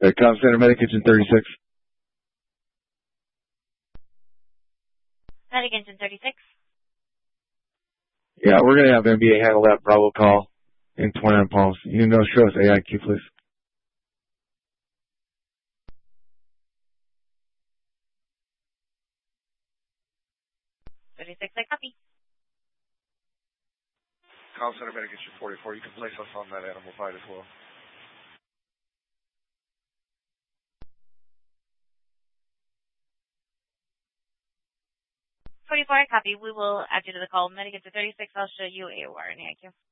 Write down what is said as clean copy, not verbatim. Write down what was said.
Comm Center, Medic Kitchen 36. Medic Engine 36. Yeah, we're going to have NBA handle that Bravo call in 29 Palms. You know, show us AIQ, please. 36, I copy. Comm Center, Medic Kitchen 44. You can place us on that animal fight as well. 44, I copy. We will add you to the call. Medic Engine 36, I'll show you AOR and AIQ.